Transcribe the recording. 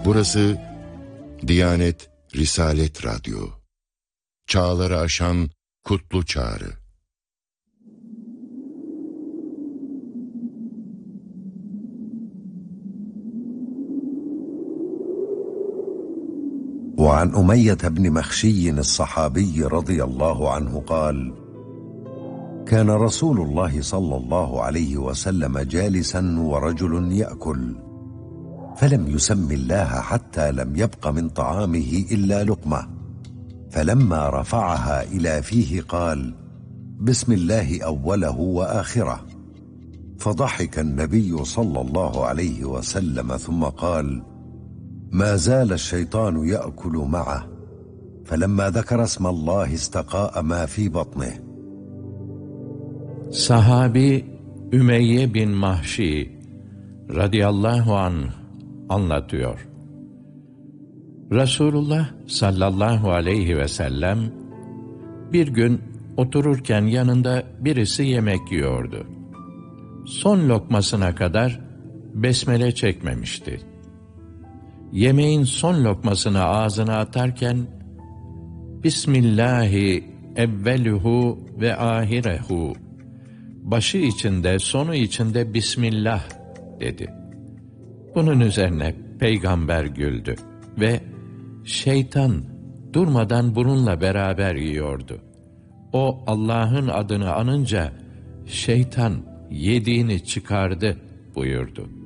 Burası Diyanet Risalet Radyo. Çağları aşan kutlu çağrı. وعن أمية بن مخشي الصحابي رضي الله عنه قال: كان رسول الله صلى الله عليه وسلم جالسا ورجل يأكل، فلم يسم الله حتى لم يبق من طعامه إلا لقمة، فلما رفعها إلى فيه قال: بسم الله أوله وآخره، فضحك النبي صلى الله عليه وسلم ثم قال: ما زال الشيطان يأكل معه، فلما ذكر اسم الله استقاء ما في بطنه. Sahabi Ümeyye bin Mahşi radıyallahu anh anlatıyor. Resulullah sallallahu aleyhi ve sellem bir gün otururken yanında birisi yemek yiyordu. Son lokmasına kadar besmele çekmemişti. Yemeğin son lokmasını ağzına atarken Bismillahi evveluhu ve ahirehu, başı içinde sonu içinde Bismillah dedi. Bunun üzerine peygamber güldü ve şeytan durmadan bununla beraber yiyordu. O Allah'ın adını anınca şeytan yediğini çıkardı buyurdu.